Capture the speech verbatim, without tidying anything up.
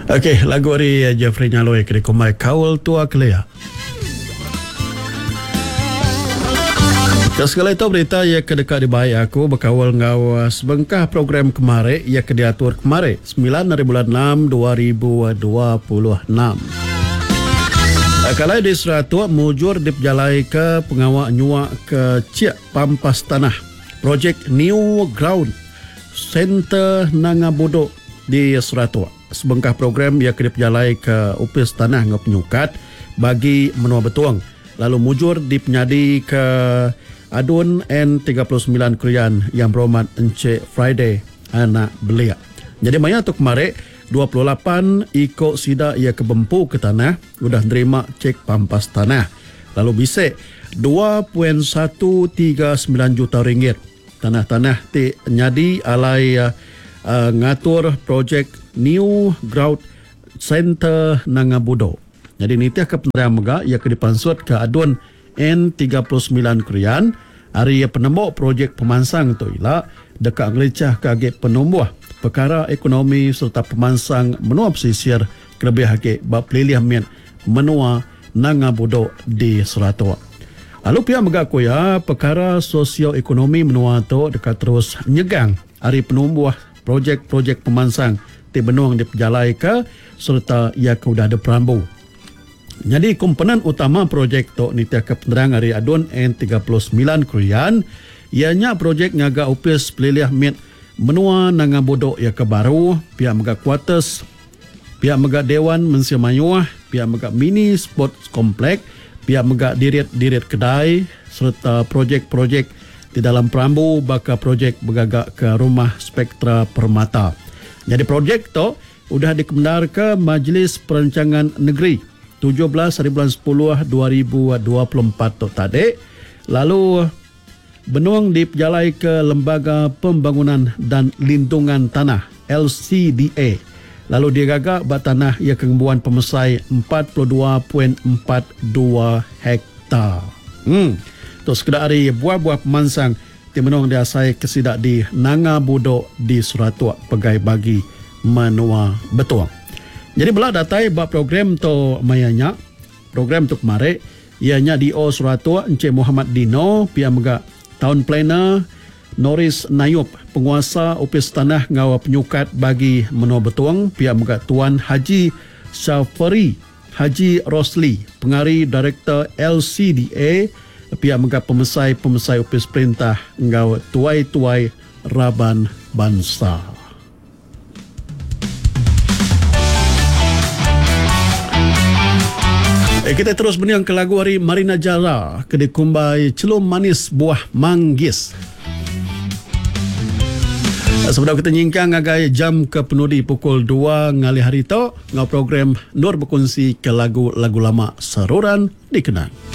Okey, lagu dari Jeffrey Nyaloy kena kumai Kawal Tua Kelea. Segala itu berita ia kedekat di bahaya aku berkawal ngau sebengkah program kemarin ia kediatur kemarin sembilan dari bulan enam dua ribu dua puluh enam. Kalau di Seratua mujur diperjalai ke pengawal nyuak ke Ciak Pampas Tanah projek New Ground Center Nangabudo di Seratua. Sebengkah program ia diperjalai ke upis tanah ngau penyukat bagi menua betuang. Lalu mujur dipenyadi ke Adun N tiga puluh sembilan Krian yang berhormat Encik Friday anak belia. Jadi maya tu kemarin dua puluh lapan ikut sida ia kebempu ke tanah sudah terima cek pampas tanah. Lalu bisik dua perpuluhan satu tiga sembilan juta ringgit. Tanah-tanah ti nyadi alai uh, uh, ngatur projek New Ground Center Nangabudo. Jadi nitiah ke penerang mega ia ke dipansut ke Adun N tiga puluh sembilan Krian hari penembok projek pemansang tu ialah dekat ngelicah kagek penumbuh perkara ekonomi serta pemansang menua pesisir kelebih hake bab pelilih mian menua Nangabudo di Seratua. Lalu pihak megak kuya perkara sosioekonomi menua tu dekat terus nyegang hari penumbuh projek-projek pemansang ti benuang diperjalai ke serta ia ke udah ada perambu. Jadi komponen utama projek tu nitiah ke penerang hari Adun N tiga puluh sembilan Krian ianya projek ngaga upis pelilih mit menua Nangabudo ia ke baru pihak megak quarters pihak megak dewan mensia mayuah pihak megak mini sports komplek pihak megak dirit-dirit kedai serta projek-projek di dalam perambu baka projek bergagak ke rumah Spektra Permata. Jadi projek tu sudah dikemendar ke Majlis Perancangan Negeri tujuh belas hari bulan sepuluh dua ribu dua puluh empat tu tadi. Lalu benuang diperjalai ke Lembaga Pembangunan dan Lindungan Tanah L C D A. Lalu digagak bat tanah ia kembuan pemesai empat puluh dua perpuluhan empat dua hektar. Hmm. Tu sekedar hari buah-buah pemansang ti benuang diasai kesidak di Nangabudo di Seratua pegai bagi menua betuang. Jadi belah datai bab program tu mayanya program tu kemarin ianya di O Seratua Encik Muhammad Dino pihak megak Town Planner Norris Nayub penguasa upis tanah ngawa penyukat bagi menua betuang pihak megak Tuan Haji Syafari Haji Rosli pengari Director L C D A pihak megak pemesai-pemesai upis perintah ngawa tuai-tuai Raban Bangsa. Eh, kita terus beniang ke lagu hari Marina Jara ke dikumbai Celum Manis Buah Manggis. Sebelum kita nyingkang agai jam ke penudi pukul dua ngali hari tu ngau program Nur berkongsi ke lagu-lagu lama saruran dikenang.